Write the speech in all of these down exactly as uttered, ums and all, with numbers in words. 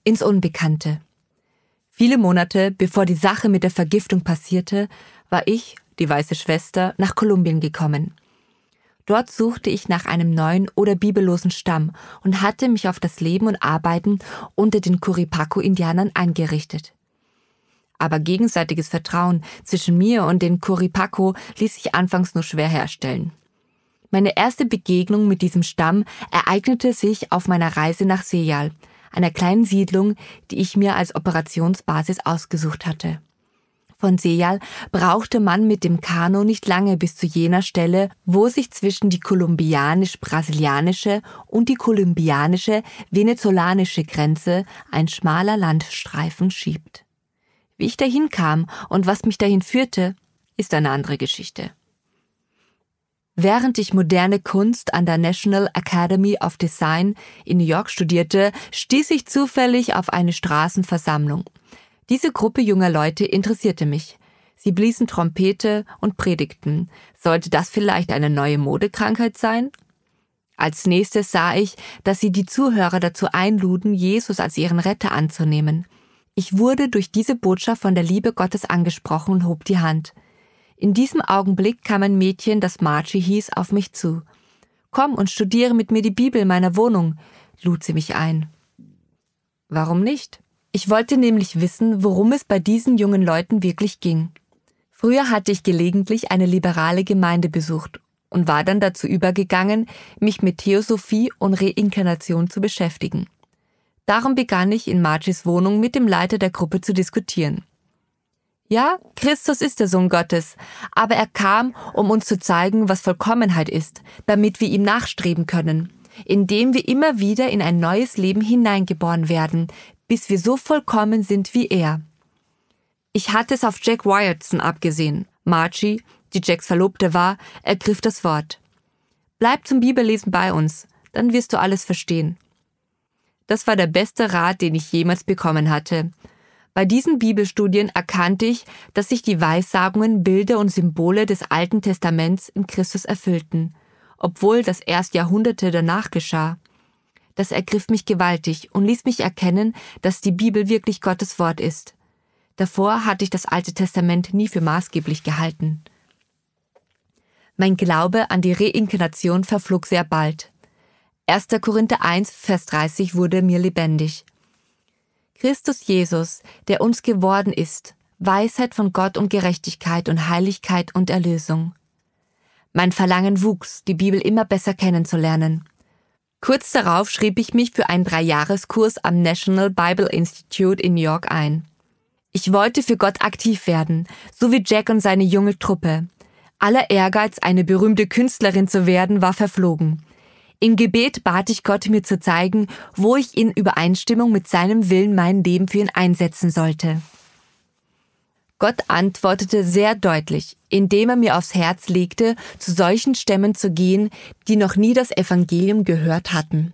ins Unbekannte. Viele Monate bevor die Sache mit der Vergiftung passierte, war ich, die weiße Schwester, nach Kolumbien gekommen. Dort suchte ich nach einem neuen oder bibellosen Stamm und hatte mich auf das Leben und Arbeiten unter den Curipaco-Indianern eingerichtet. Aber gegenseitiges Vertrauen zwischen mir und den Curipaco ließ sich anfangs nur schwer herstellen. Meine erste Begegnung mit diesem Stamm ereignete sich auf meiner Reise nach Seyal, einer kleinen Siedlung, die ich mir als Operationsbasis ausgesucht hatte. Von Seyal brauchte man mit dem Kanu nicht lange bis zu jener Stelle, wo sich zwischen die kolumbianisch-brasilianische und die kolumbianische-venezolanische Grenze ein schmaler Landstreifen schiebt. Wie ich dahin kam und was mich dahin führte, ist eine andere Geschichte. Während ich moderne Kunst an der National Academy of Design in New York studierte, stieß ich zufällig auf eine Straßenversammlung. Diese Gruppe junger Leute interessierte mich. Sie bliesen Trompete und predigten. Sollte das vielleicht eine neue Modekrankheit sein? Als nächstes sah ich, dass sie die Zuhörer dazu einluden, Jesus als ihren Retter anzunehmen. Ich wurde durch diese Botschaft von der Liebe Gottes angesprochen und hob die Hand. In diesem Augenblick kam ein Mädchen, das Margie hieß, auf mich zu. »Komm und studiere mit mir die Bibel in meiner Wohnung«, lud sie mich ein. Warum nicht? Ich wollte nämlich wissen, worum es bei diesen jungen Leuten wirklich ging. Früher hatte ich gelegentlich eine liberale Gemeinde besucht und war dann dazu übergegangen, mich mit Theosophie und Reinkarnation zu beschäftigen. Darum begann ich in Margies Wohnung mit dem Leiter der Gruppe zu diskutieren. Ja, Christus ist der Sohn Gottes, aber er kam, um uns zu zeigen, was Vollkommenheit ist, damit wir ihm nachstreben können, indem wir immer wieder in ein neues Leben hineingeboren werden, bis wir so vollkommen sind wie er. Ich hatte es auf Jack Wyattson abgesehen. Margie, die Jacks Verlobte war, ergriff das Wort. Bleib zum Bibellesen bei uns, dann wirst du alles verstehen. Das war der beste Rat, den ich jemals bekommen hatte. Bei diesen Bibelstudien erkannte ich, dass sich die Weissagungen, Bilder und Symbole des Alten Testaments in Christus erfüllten, obwohl das erst Jahrhunderte danach geschah. Das ergriff mich gewaltig und ließ mich erkennen, dass die Bibel wirklich Gottes Wort ist. Davor hatte ich das Alte Testament nie für maßgeblich gehalten. Mein Glaube an die Reinkarnation verflog sehr bald. erster Korinther eins, Vers dreißig wurde mir lebendig. Christus Jesus, der uns geworden ist, Weisheit von Gott und Gerechtigkeit und Heiligkeit und Erlösung. Mein Verlangen wuchs, die Bibel immer besser kennenzulernen. Kurz darauf schrieb ich mich für einen Dreijahreskurs am National Bible Institute in New York ein. Ich wollte für Gott aktiv werden, so wie Jack und seine junge Truppe. Aller Ehrgeiz, eine berühmte Künstlerin zu werden, war verflogen. Im Gebet bat ich Gott, mir zu zeigen, wo ich in Übereinstimmung mit seinem Willen mein Leben für ihn einsetzen sollte. Gott antwortete sehr deutlich, indem er mir aufs Herz legte, zu solchen Stämmen zu gehen, die noch nie das Evangelium gehört hatten.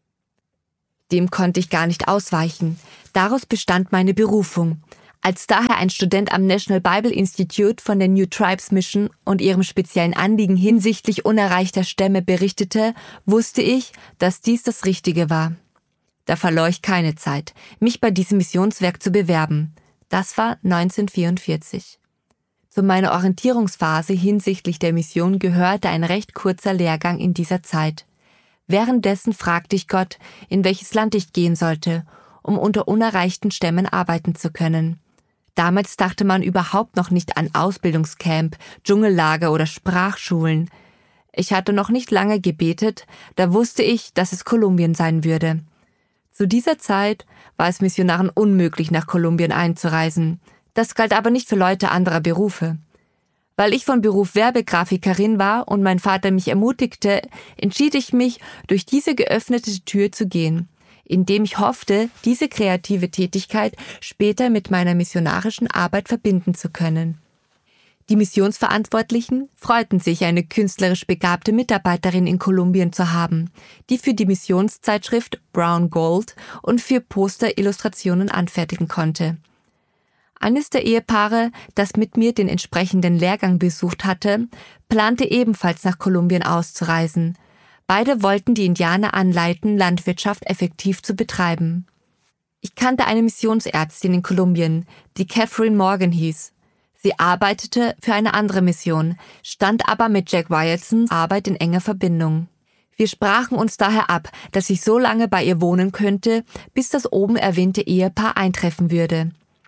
Dem konnte ich gar nicht ausweichen. Daraus bestand meine Berufung. Als daher ein Student am National Bible Institute von der New Tribes Mission und ihrem speziellen Anliegen hinsichtlich unerreichter Stämme berichtete, wusste ich, dass dies das Richtige war. Da verlor ich keine Zeit, mich bei diesem Missionswerk zu bewerben. Das war neunzehnhundertvierundvierzig. Zu meiner Orientierungsphase hinsichtlich der Mission gehörte ein recht kurzer Lehrgang in dieser Zeit. Währenddessen fragte ich Gott, in welches Land ich gehen sollte, um unter unerreichten Stämmen arbeiten zu können. Damals dachte man überhaupt noch nicht an Ausbildungscamp, Dschungellager oder Sprachschulen. Ich hatte noch nicht lange gebetet, da wusste ich, dass es Kolumbien sein würde. Zu dieser Zeit war es Missionaren unmöglich, nach Kolumbien einzureisen. Das galt aber nicht für Leute anderer Berufe. Weil ich von Beruf Werbegrafikerin war und mein Vater mich ermutigte, entschied ich mich, durch diese geöffnete Tür zu gehen, indem ich hoffte, diese kreative Tätigkeit später mit meiner missionarischen Arbeit verbinden zu können. Die Missionsverantwortlichen freuten sich, eine künstlerisch begabte Mitarbeiterin in Kolumbien zu haben, die für die Missionszeitschrift Brown Gold und für Poster Illustrationen anfertigen konnte. Eines der Ehepaare, das mit mir den entsprechenden Lehrgang besucht hatte, plante ebenfalls nach Kolumbien auszureisen. Beide wollten die Indianer anleiten, Landwirtschaft effektiv zu betreiben. Ich kannte eine Missionsärztin in Kolumbien, die Catherine Morgan hieß. Sie arbeitete für eine andere Mission, stand aber mit Jack Ryertsons Arbeit in enger Verbindung. Wir sprachen uns daher ab, dass ich so lange bei ihr wohnen könnte, bis das oben erwähnte Ehepaar eintreffen würde.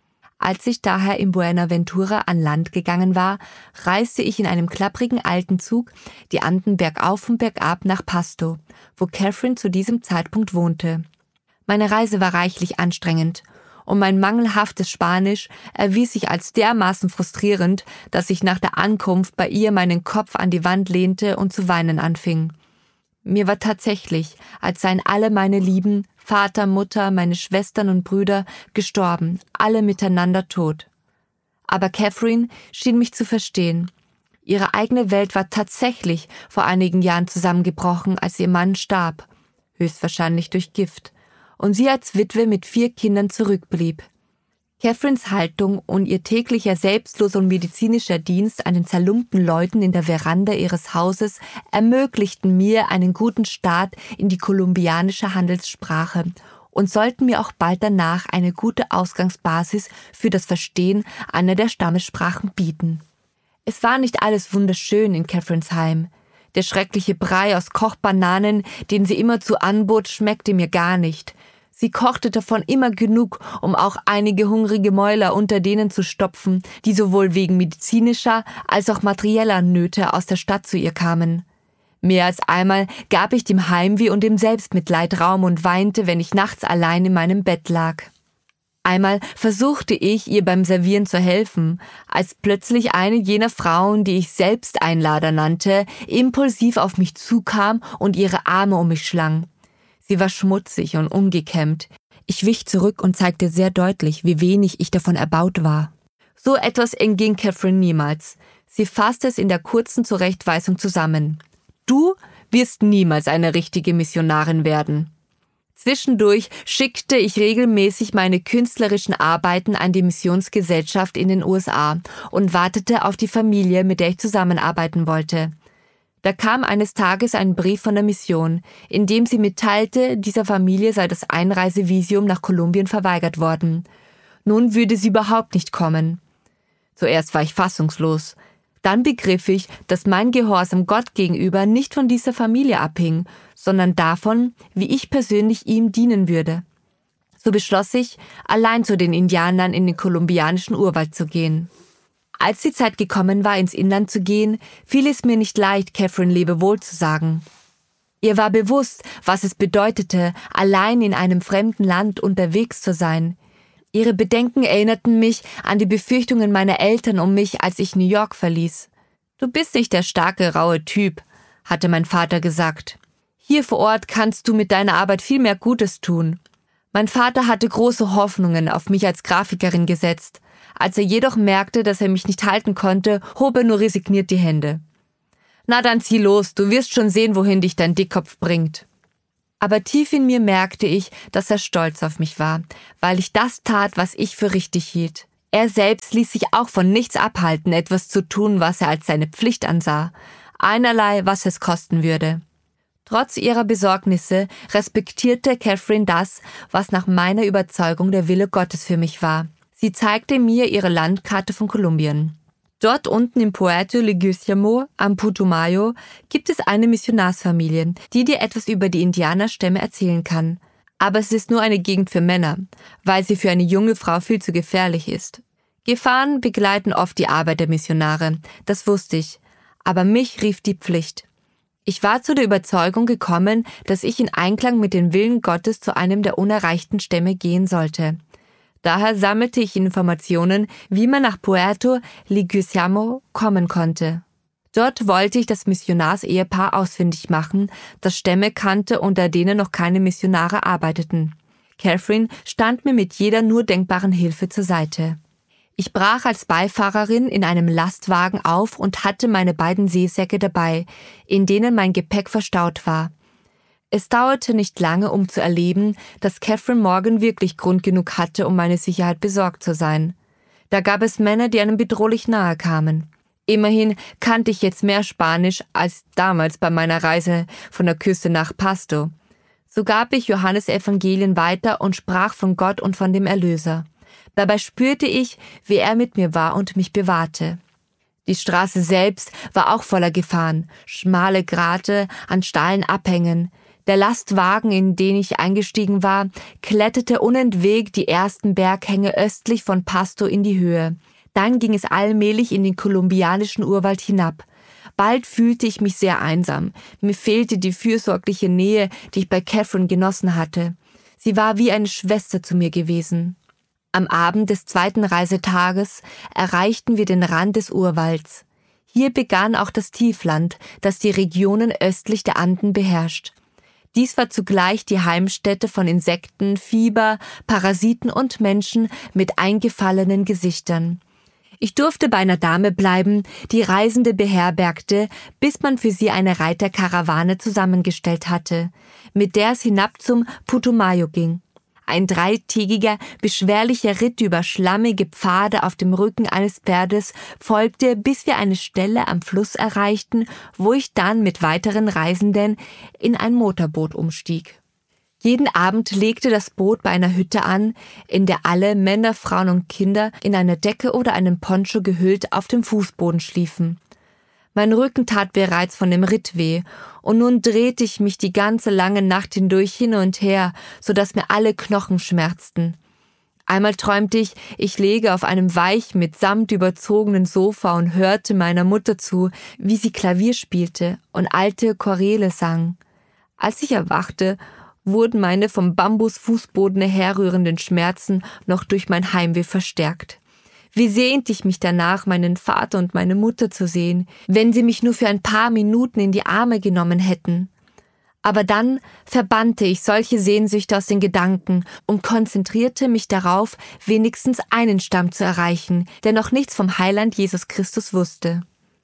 Als ich daher in Buenaventura an Land gegangen war, reiste ich in einem klapprigen alten Zug die Anden bergauf und bergab nach Pasto, wo Catherine zu diesem Zeitpunkt wohnte. Meine Reise war reichlich anstrengend und mein mangelhaftes Spanisch erwies sich als dermaßen frustrierend, dass ich nach der Ankunft bei ihr meinen Kopf an die Wand lehnte und zu weinen anfing. Mir war tatsächlich, als seien alle meine Lieben, Vater, Mutter, meine Schwestern und Brüder gestorben, alle miteinander tot. Aber Catherine schien mich zu verstehen. Ihre eigene Welt war tatsächlich vor einigen Jahren zusammengebrochen, als ihr Mann starb, höchstwahrscheinlich durch Gift, und sie als Witwe mit vier Kindern zurückblieb. Catherines Haltung und ihr täglicher selbstloser und medizinischer Dienst an den zerlumpten Leuten in der Veranda ihres Hauses ermöglichten mir einen guten Start in die kolumbianische Handelssprache und sollten mir auch bald danach eine gute Ausgangsbasis für das Verstehen einer der Stammessprachen bieten. Es war nicht alles wunderschön in Catherines Heim. Der schreckliche Brei aus Kochbananen, den sie immerzu anbot, schmeckte mir gar nicht. Sie kochte davon immer genug, um auch einige hungrige Mäuler unter denen zu stopfen, die sowohl wegen medizinischer als auch materieller Nöte aus der Stadt zu ihr kamen. Mehr als einmal gab ich dem Heimweh und dem Selbstmitleid Raum und weinte, wenn ich nachts allein in meinem Bett lag. Einmal versuchte ich, ihr beim Servieren zu helfen, als plötzlich eine jener Frauen, die ich Selbsteinlader nannte, impulsiv auf mich zukam und ihre Arme um mich schlang. Sie war schmutzig und ungekämmt. Ich wich zurück und zeigte sehr deutlich, wie wenig ich davon erbaut war. So etwas entging Catherine niemals. Sie fasste es in der kurzen Zurechtweisung zusammen. Du wirst niemals eine richtige Missionarin werden. Zwischendurch schickte ich regelmäßig meine künstlerischen Arbeiten an die Missionsgesellschaft in den U S A und wartete auf die Familie, mit der ich zusammenarbeiten wollte. Da kam eines Tages ein Brief von der Mission, in dem sie mitteilte, dieser Familie sei das Einreisevisum nach Kolumbien verweigert worden. Nun würde sie überhaupt nicht kommen. Zuerst war ich fassungslos. Dann begriff ich, dass mein Gehorsam Gott gegenüber nicht von dieser Familie abhing, sondern davon, wie ich persönlich ihm dienen würde. So beschloss ich, allein zu den Indianern in den kolumbianischen Urwald zu gehen. Als die Zeit gekommen war, ins Inland zu gehen, fiel es mir nicht leicht, Catherine Lebewohl zu sagen. Ihr war bewusst, was es bedeutete, allein in einem fremden Land unterwegs zu sein. Ihre Bedenken erinnerten mich an die Befürchtungen meiner Eltern um mich, als ich New York verließ. »Du bist nicht der starke, raue Typ«, hatte mein Vater gesagt. »Hier vor Ort kannst du mit deiner Arbeit viel mehr Gutes tun.« Mein Vater hatte große Hoffnungen auf mich als Grafikerin gesetzt. Als er jedoch merkte, dass er mich nicht halten konnte, hob er nur resigniert die Hände. »Na dann zieh los, du wirst schon sehen, wohin dich dein Dickkopf bringt.« Aber tief in mir merkte ich, dass er stolz auf mich war, weil ich das tat, was ich für richtig hielt. Er selbst ließ sich auch von nichts abhalten, etwas zu tun, was er als seine Pflicht ansah, einerlei, was es kosten würde. Trotz ihrer Besorgnisse respektierte Catherine das, was nach meiner Überzeugung der Wille Gottes für mich war. Sie zeigte mir ihre Landkarte von Kolumbien. Dort unten in Puerto Leguizamo am Putumayo gibt es eine Missionarsfamilie, die dir etwas über die Indianerstämme erzählen kann. Aber es ist nur eine Gegend für Männer, weil sie für eine junge Frau viel zu gefährlich ist. Gefahren begleiten oft die Arbeit der Missionare, das wusste ich, aber mich rief die Pflicht. Ich war zu der Überzeugung gekommen, dass ich in Einklang mit dem Willen Gottes zu einem der unerreichten Stämme gehen sollte. Daher sammelte ich Informationen, wie man nach Puerto Leguizamo kommen konnte. Dort wollte ich das Missionarsehepaar ausfindig machen, das Stämme kannte, unter denen noch keine Missionare arbeiteten. Catherine stand mir mit jeder nur denkbaren Hilfe zur Seite. Ich brach als Beifahrerin in einem Lastwagen auf und hatte meine beiden Seesäcke dabei, in denen mein Gepäck verstaut war. Es dauerte nicht lange, um zu erleben, dass Catherine Morgan wirklich Grund genug hatte, um meine Sicherheit besorgt zu sein. Da gab es Männer, die einem bedrohlich nahe kamen. Immerhin kannte ich jetzt mehr Spanisch als damals bei meiner Reise von der Küste nach Pasto. So gab ich Johannes Evangelien weiter und sprach von Gott und von dem Erlöser. Dabei spürte ich, wie er mit mir war und mich bewahrte. Die Straße selbst war auch voller Gefahren, schmale Grate an steilen Abhängen. Der Lastwagen, in den ich eingestiegen war, kletterte unentwegt die ersten Berghänge östlich von Pasto in die Höhe. Dann ging es allmählich in den kolumbianischen Urwald hinab. Bald fühlte ich mich sehr einsam. Mir fehlte die fürsorgliche Nähe, die ich bei Catherine genossen hatte. Sie war wie eine Schwester zu mir gewesen. Am Abend des zweiten Reisetages erreichten wir den Rand des Urwalds. Hier begann auch das Tiefland, das die Regionen östlich der Anden beherrscht. Dies war zugleich die Heimstätte von Insekten, Fieber, Parasiten und Menschen mit eingefallenen Gesichtern. Ich durfte bei einer Dame bleiben, die Reisende beherbergte, bis man für sie eine Reiterkarawane zusammengestellt hatte, mit der es hinab zum Putumayo ging. Ein dreitägiger, beschwerlicher Ritt über schlammige Pfade auf dem Rücken eines Pferdes folgte, bis wir eine Stelle am Fluss erreichten, wo ich dann mit weiteren Reisenden in ein Motorboot umstieg. Jeden Abend legte das Boot bei einer Hütte an, in der alle Männer, Frauen und Kinder in einer Decke oder einem Poncho gehüllt auf dem Fußboden schliefen. Mein Rücken tat bereits von dem Ritt weh, und nun drehte ich mich die ganze lange Nacht hindurch hin und her, so dass mir alle Knochen schmerzten. Einmal träumte ich, ich läge auf einem weich mit Samt überzogenen Sofa und hörte meiner Mutter zu, wie sie Klavier spielte und alte Choräle sang. Als ich erwachte, wurden meine vom Bambusfußboden herrührenden Schmerzen noch durch mein Heimweh verstärkt. Wie sehnte ich mich danach, meinen Vater und meine Mutter zu sehen, wenn sie mich nur für ein paar Minuten in die Arme genommen hätten. Aber dann verbannte ich solche Sehnsüchte aus den Gedanken und konzentrierte mich darauf, wenigstens einen Stamm zu erreichen, der noch nichts vom Heiland Jesus Christus wusste.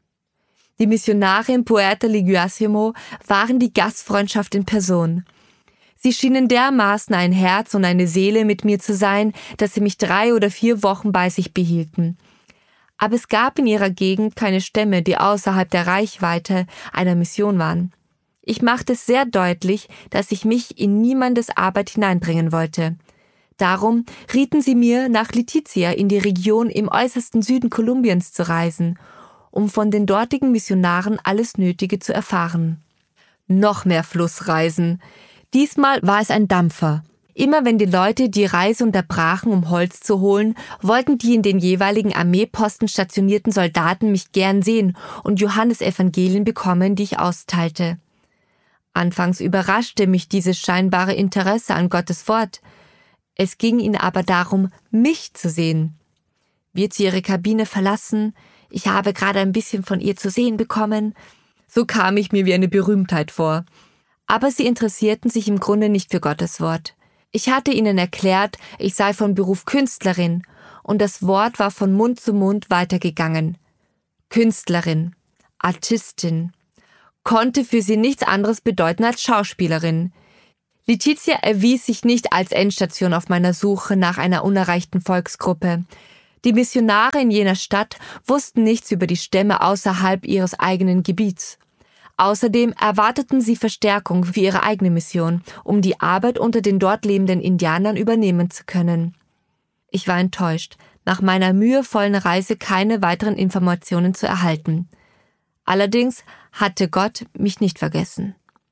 Die Missionare in Puerto Liguasimo waren die Gastfreundschaft in Person. Sie schienen dermaßen ein Herz und eine Seele mit mir zu sein, dass sie mich drei oder vier Wochen bei sich behielten. Aber es gab in ihrer Gegend keine Stämme, die außerhalb der Reichweite einer Mission waren. Ich machte es sehr deutlich, dass ich mich in niemandes Arbeit hineindringen wollte. Darum rieten sie mir, nach Letizia in die Region im äußersten Süden Kolumbiens zu reisen, um von den dortigen Missionaren alles Nötige zu erfahren. Noch mehr Flussreisen. Diesmal war es ein Dampfer. Immer wenn die Leute die Reise unterbrachen, um Holz zu holen, wollten die in den jeweiligen Armeeposten stationierten Soldaten mich gern sehen und Johannes Evangelien bekommen, die ich austeilte. Anfangs überraschte mich dieses scheinbare Interesse an Gottes Wort. Es ging ihnen aber darum, mich zu sehen. Wird sie ihre Kabine verlassen? Ich habe gerade ein bisschen von ihr zu sehen bekommen. So kam ich mir wie eine Berühmtheit vor. Aber sie interessierten sich im Grunde nicht für Gottes Wort. Ich hatte ihnen erklärt, ich sei von Beruf Künstlerin, und das Wort war von Mund zu Mund weitergegangen. Künstlerin, Artistin, konnte für sie nichts anderes bedeuten als Schauspielerin. Letizia erwies sich nicht als Endstation auf meiner Suche nach einer unerreichten Volksgruppe. Die Missionare in jener Stadt wussten nichts über die Stämme außerhalb ihres eigenen Gebiets. Außerdem erwarteten sie Verstärkung für ihre eigene Mission, um die Arbeit unter den dort lebenden Indianern übernehmen zu können. Ich war enttäuscht, nach meiner mühevollen Reise keine weiteren Informationen zu erhalten. Allerdings hatte Gott mich nicht vergessen.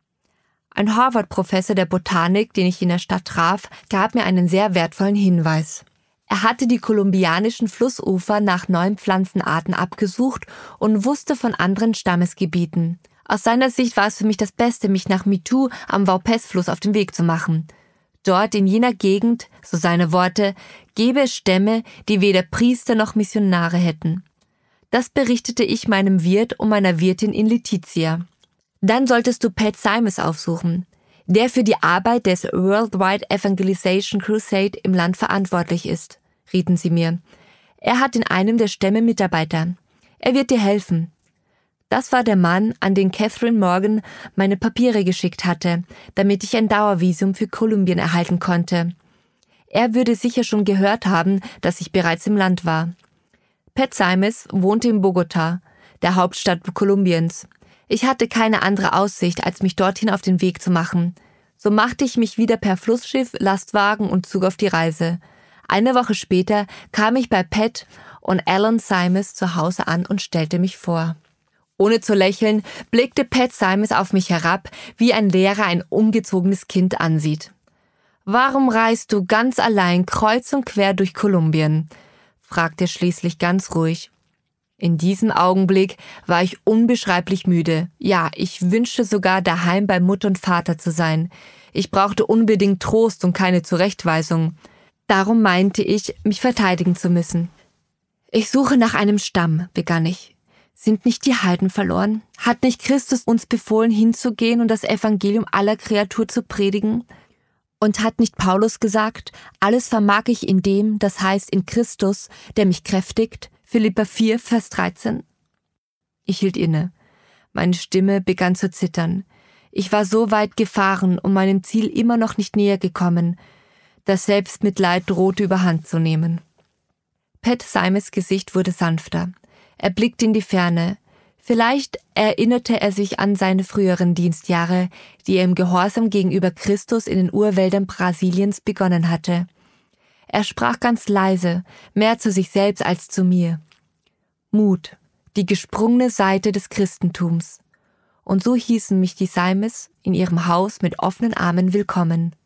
Ein Harvard-Professor der Botanik, den ich in der Stadt traf, gab mir einen sehr wertvollen Hinweis. Er hatte die kolumbianischen Flussufer nach neuen Pflanzenarten abgesucht und wusste von anderen Stammesgebieten. Aus seiner Sicht war es für mich das Beste, mich nach Mitu am Vaupés-Fluss auf den Weg zu machen. Dort in jener Gegend, so seine Worte, gäbe es Stämme, die weder Priester noch Missionare hätten. Das berichtete ich meinem Wirt und meiner Wirtin in Letizia. Dann solltest du Pat Simes aufsuchen, der für die Arbeit des Worldwide Evangelization Crusade im Land verantwortlich ist, rieten sie mir. Er hat in einem der Stämme Mitarbeiter. Er wird dir helfen. Das war der Mann, an den Catherine Morgan meine Papiere geschickt hatte, damit ich ein Dauervisum für Kolumbien erhalten konnte. Er würde sicher schon gehört haben, dass ich bereits im Land war. Pat Simes wohnte in Bogotá, der Hauptstadt Kolumbiens. Ich hatte keine andere Aussicht, als mich dorthin auf den Weg zu machen. So machte ich mich wieder per Flussschiff, Lastwagen und Zug auf die Reise. Eine Woche später kam ich bei Pat und Alan Simes zu Hause an und stellte mich vor. Ohne zu lächeln, blickte Pat Simes auf mich herab, wie ein Lehrer ein umgezogenes Kind ansieht. »Warum reist du ganz allein kreuz und quer durch Kolumbien?« fragte er schließlich ganz ruhig. In diesem Augenblick war ich unbeschreiblich müde. Ja, ich wünschte sogar, daheim bei Mutter und Vater zu sein. Ich brauchte unbedingt Trost und keine Zurechtweisung. Darum meinte ich, mich verteidigen zu müssen. »Ich suche nach einem Stamm«, begann ich. »Sind nicht die Heiden verloren? Hat nicht Christus uns befohlen, hinzugehen und das Evangelium aller Kreatur zu predigen? Und hat nicht Paulus gesagt, alles vermag ich in dem, das heißt in Christus, der mich kräftigt? Philipper vier, Vers dreizehn. Ich hielt inne. Meine Stimme begann zu zittern. Ich war so weit gefahren und meinem Ziel immer noch nicht näher gekommen. Das Selbstmitleid drohte überhand zu nehmen. Pat Simes Gesicht wurde sanfter. Er blickte in die Ferne. Vielleicht erinnerte er sich an seine früheren Dienstjahre, die er im Gehorsam gegenüber Christus in den Urwäldern Brasiliens begonnen hatte. Er sprach ganz leise, mehr zu sich selbst als zu mir. Mut, die gesprungene Seite des Christentums. Und so hießen mich die Simes in ihrem Haus mit offenen Armen willkommen.